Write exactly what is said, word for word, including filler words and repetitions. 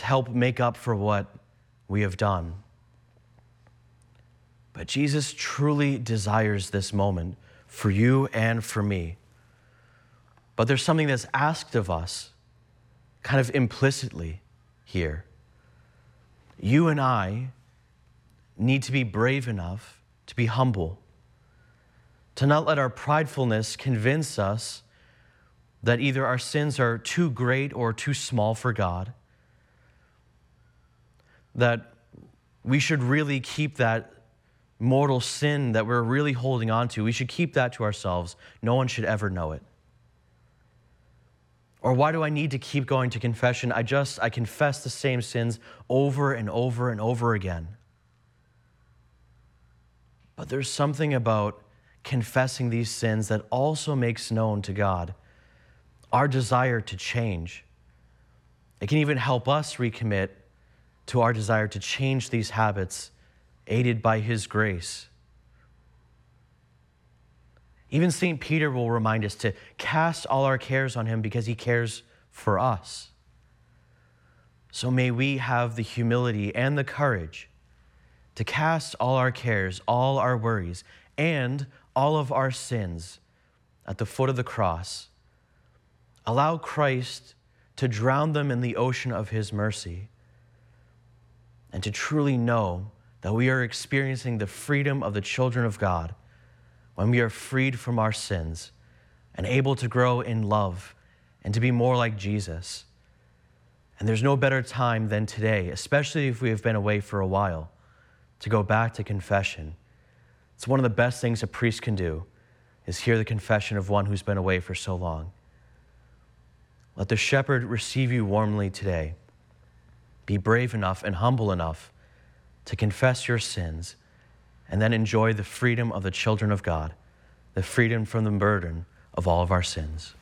help make up for what we have done. But Jesus truly desires this moment for you and for me. But there's something that's asked of us kind of implicitly here. You and I need to be brave enough to be humble, to not let our pridefulness convince us that either our sins are too great or too small for God, that we should really keep that mortal sin that we're really holding on to, we should keep that to ourselves. No one should ever know it. Or why do I need to keep going to confession? I just, I confess the same sins over and over and over again. But there's something about confessing these sins that also makes known to God our desire to change. It can even help us recommit to our desire to change these habits, aided by His grace. Even Saint Peter will remind us to cast all our cares on Him because He cares for us. So may we have the humility and the courage to cast all our cares, all our worries, and all of our sins at the foot of the cross. Allow Christ to drown them in the ocean of His mercy, and to truly know that we are experiencing the freedom of the children of God when we are freed from our sins and able to grow in love and to be more like Jesus. And there's no better time than today, especially if we have been away for a while, to go back to confession. It's one of the best things a priest can do, is hear the confession of one who's been away for so long. Let the shepherd receive you warmly today. Be brave enough and humble enough to confess your sins and then enjoy the freedom of the children of God, the freedom from the burden of all of our sins.